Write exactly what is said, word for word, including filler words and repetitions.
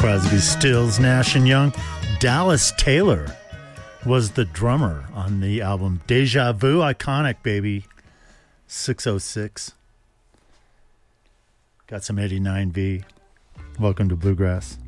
Crosby, Stills, Nash and Young. Dallas Taylor was the drummer on the album Deja Vu. Iconic, baby. six oh six. Got some eighty-nine V. Welcome to Bluegrass.